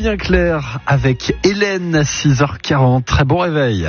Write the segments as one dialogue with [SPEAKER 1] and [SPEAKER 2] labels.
[SPEAKER 1] Julien Clerc avec Hélène à 6h40. Très bon réveil.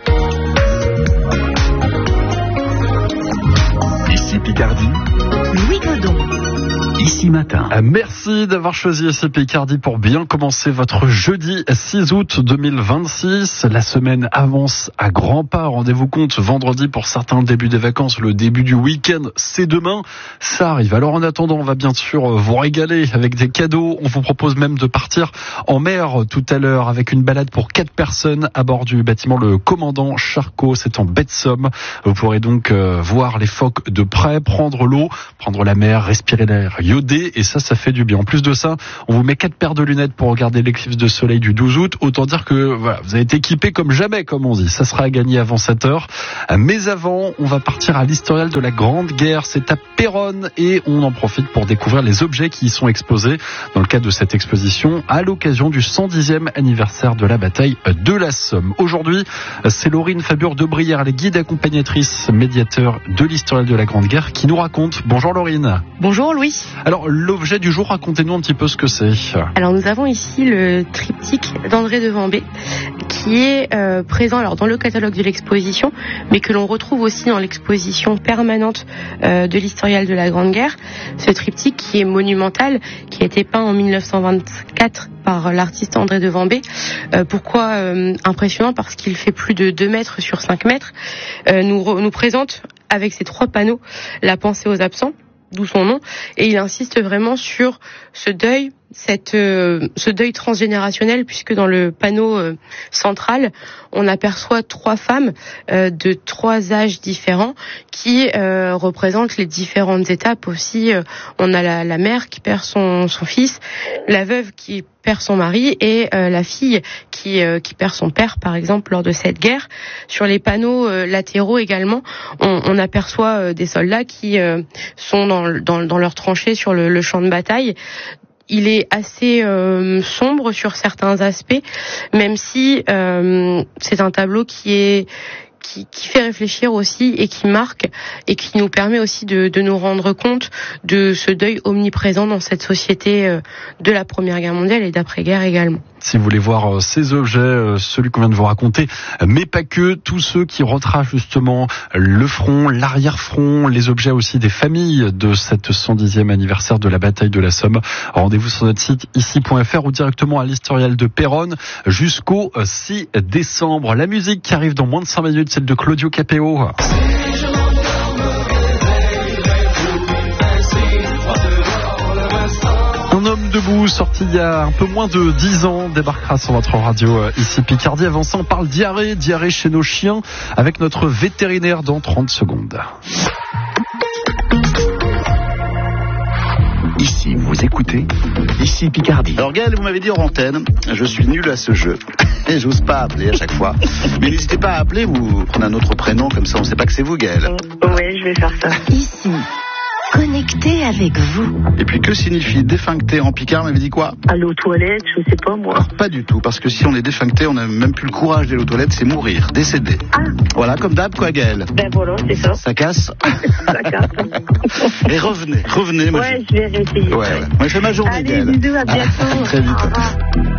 [SPEAKER 2] Ici Picardie,
[SPEAKER 3] Louis Godon.
[SPEAKER 2] Ici Matin.
[SPEAKER 1] Merci d'avoir choisi Ici Picardie pour bien commencer votre jeudi 6 août 2026. La semaine avance à grands pas. Rendez-vous compte, vendredi pour certains, le début des vacances, le début du week-end, c'est demain. Ça arrive. Alors en attendant, on va bien sûr vous régaler avec des cadeaux. On vous propose même de partir en mer tout à l'heure avec une balade pour 4 personnes à bord du bâtiment Le Commandant Charcot. C'est en baie de Somme. Vous pourrez donc voir les phoques de près, prendre l'eau, prendre la mer, respirer l'air iodé, et ça fait du bien. En plus de ça, on vous met 4 paires de lunettes pour regarder l'éclipse de soleil du 12 août. Autant dire que voilà, vous avez été équipé comme jamais, comme on dit. Ça sera à gagner avant 7h. Mais avant, on va partir à l'historial de la Grande Guerre. C'est à Péronne et on en profite pour découvrir les objets qui y sont exposés dans le cadre de cette exposition à l'occasion du 110e anniversaire de la bataille de la Somme. Aujourd'hui, c'est Laurine Fabure-Debrière, les guides accompagnatrices médiateurs de l'historial de la Grande Guerre, qui nous raconte. Bonjour Laurine.
[SPEAKER 3] Bonjour Louis.
[SPEAKER 1] Alors, l'objet du jour, racontez-nous un petit peu ce que c'est.
[SPEAKER 3] Alors, nous avons ici le triptyque d'André de Vambé, qui est présent alors dans le catalogue de l'exposition, mais que l'on retrouve aussi dans l'exposition permanente de l'historial de la Grande Guerre. Ce triptyque qui est monumental, qui a été peint en 1924 par l'artiste André de Vambé. Pourquoi impressionnant? Parce qu'il fait plus de 2 mètres sur 5 mètres. Nous présente avec ces 3 panneaux la pensée aux absents, d'où son nom, et il insiste vraiment sur ce deuil, ce deuil transgénérationnel, puisque dans le panneau central, on aperçoit 3 femmes de 3 âges différents qui représentent les différentes étapes aussi. On a la mère qui perd son fils, la veuve qui perd son mari et la fille qui perd son père, par exemple, lors de cette guerre. Sur les panneaux latéraux également, on aperçoit des soldats qui sont dans leurs tranchées sur le champ de bataille. Il est assez sombre sur certains aspects, même si c'est un tableau qui fait réfléchir aussi et qui marque et qui nous permet aussi de nous rendre compte de ce deuil omniprésent dans cette société de la Première Guerre mondiale et d'après-guerre également.
[SPEAKER 1] Si vous voulez voir ces objets, celui qu'on vient de vous raconter, mais pas que, tous ceux qui retracent justement le front, l'arrière-front, les objets aussi des familles de cette 110e anniversaire de la bataille de la Somme. Rendez-vous sur notre site ici.fr ou directement à l'historial de Péronne jusqu'au 6 décembre. La musique qui arrive dans moins de 5 minutes, celle de Claudio Capéo. Un homme debout, sorti il y a un peu moins de 10 ans, débarquera sur votre radio ici Picardie. Avant ça, on parle diarrhée chez nos chiens avec notre vétérinaire dans 30 secondes.
[SPEAKER 2] Ici vous écoutez, Ici Picardie.
[SPEAKER 4] Alors Gaël, vous m'avez dit hors antenne, je suis nul à ce jeu. Et j'ose pas appeler à chaque fois. Mais n'hésitez pas à appeler, vous prenez un autre prénom, comme ça on sait pas que c'est vous Gaël.
[SPEAKER 5] Oui, je vais faire ça.
[SPEAKER 3] Ici, connecté avec vous.
[SPEAKER 4] Et puis que signifie défuncté en picard, m'avait dit quoi?
[SPEAKER 5] Aller aux toilettes, je sais pas moi.
[SPEAKER 4] Alors pas du tout, parce que si on est défuncté, on n'a même plus le courage d'aller aux toilettes, c'est mourir, décéder.
[SPEAKER 5] Ah.
[SPEAKER 4] Voilà, comme d'hab quoi Gaël.
[SPEAKER 5] Ben voilà, c'est ça.
[SPEAKER 4] Ça casse.
[SPEAKER 5] Ça casse.
[SPEAKER 4] Et revenez. Moi,
[SPEAKER 5] ouais, je vais réessayer.
[SPEAKER 4] Ouais. Moi je fais ma journée
[SPEAKER 5] Allez,
[SPEAKER 4] Gaël.
[SPEAKER 5] bisous, à bientôt.
[SPEAKER 4] Très vite.
[SPEAKER 5] Au revoir.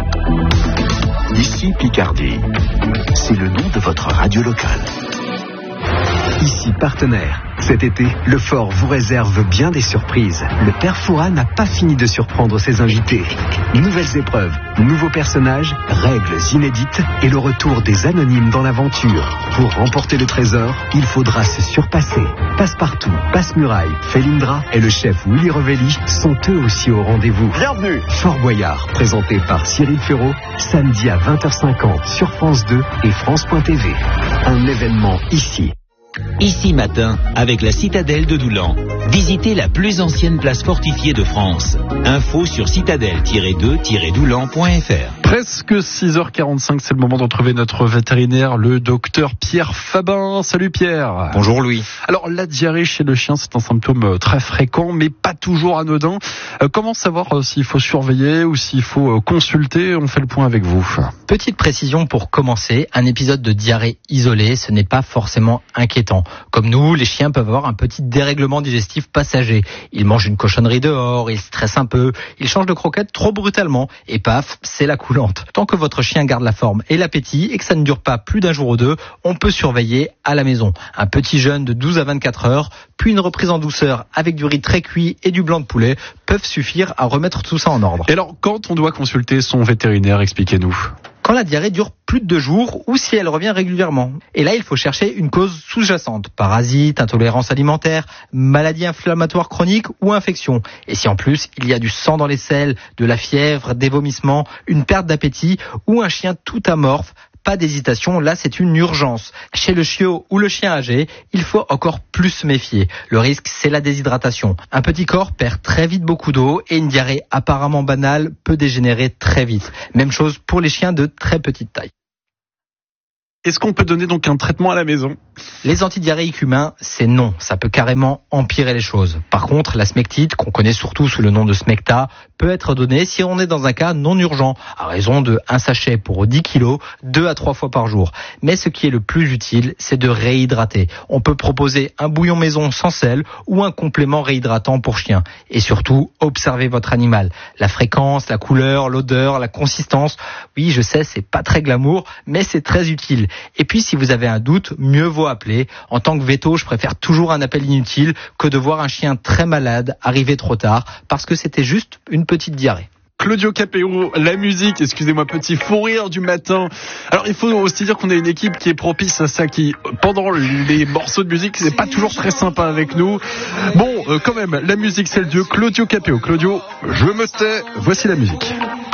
[SPEAKER 2] Ici Picardie, c'est le nom de votre radio locale. Ici partenaire. Cet été, le Fort vous réserve bien des surprises. Le Père Fouras n'a pas fini de surprendre ses invités. Nouvelles épreuves, nouveaux personnages, règles inédites et le retour des anonymes dans l'aventure. Pour remporter le trésor, il faudra se surpasser. Passepartout, Passe-Muraille, Felindra et le chef Willy Revelli sont eux aussi au rendez-vous.
[SPEAKER 4] Bienvenue.
[SPEAKER 2] Fort Boyard, présenté par Cyril Ferraud, samedi à 20h50 sur France 2 et France.tv. Un événement ici.
[SPEAKER 6] Ici matin, avec la citadelle de Doulan. Visitez la plus ancienne place fortifiée de France. Info sur citadelle-2-doulan.fr.
[SPEAKER 1] Presque 6h45, c'est le moment de retrouver notre vétérinaire, le docteur Pierre Fabin. Salut Pierre.
[SPEAKER 7] Bonjour Louis.
[SPEAKER 1] Alors la diarrhée chez le chien, c'est un symptôme très fréquent, mais pas toujours anodin. Comment savoir s'il faut surveiller ou s'il faut consulter? On fait le point avec vous.
[SPEAKER 7] Petite précision pour commencer, un épisode de diarrhée isolé, ce n'est pas forcément inquiétant. Comme nous, les chiens peuvent avoir un petit dérèglement digestif passager. Ils mangent une cochonnerie dehors, ils stressent un peu, ils changent de croquette trop brutalement et paf, c'est la coulante. Tant que votre chien garde la forme et l'appétit et que ça ne dure pas plus d'un jour ou deux, on peut surveiller à la maison. Un petit jeûne de 12 à 24 heures, puis une reprise en douceur avec du riz très cuit et du blanc de poulet peuvent suffire à remettre tout ça en ordre.
[SPEAKER 1] Et alors, quand on doit consulter son vétérinaire, expliquez-nous.
[SPEAKER 7] Quand la diarrhée dure plus de 2 jours ou si elle revient régulièrement. Et là, il faut chercher une cause sous-jacente. Parasites, intolérance alimentaire, maladie inflammatoire chronique ou infection. Et si en plus, il y a du sang dans les selles, de la fièvre, des vomissements, une perte d'appétit ou un chien tout amorphe, pas d'hésitation, là c'est une urgence. Chez le chiot ou le chien âgé, il faut encore plus se méfier. Le risque, c'est la déshydratation. Un petit corps perd très vite beaucoup d'eau et une diarrhée apparemment banale peut dégénérer très vite. Même chose pour les chiens de très petite taille.
[SPEAKER 1] Est-ce qu'on peut donner donc un traitement à la maison?
[SPEAKER 7] Les antidiarrhéiques humains, c'est non. Ça peut carrément empirer les choses. Par contre, la smectite, qu'on connaît surtout sous le nom de Smecta, peut être donnée si on est dans un cas non urgent, à raison de 1 sachet pour 10 kilos, 2 à 3 fois par jour. Mais ce qui est le plus utile, c'est de réhydrater. On peut proposer un bouillon maison sans sel ou un complément réhydratant pour chien. Et surtout, observez votre animal. La fréquence, la couleur, l'odeur, la consistance. Oui, je sais, c'est pas très glamour, mais c'est très utile. Et puis, si vous avez un doute, mieux vaut appeler. En tant que véto, je préfère toujours un appel inutile que de voir un chien très malade arriver trop tard parce que c'était juste une petite diarrhée.
[SPEAKER 1] Claudio Capéo, la musique, excusez-moi, petit fou rire du matin. Alors il faut aussi dire qu'on a une équipe qui est propice à ça, qui pendant les morceaux de musique, c'est pas toujours très sympa avec nous. Bon, quand même, la musique c'est le dieu Claudio Capéo. Claudio, je me tais, voici la musique.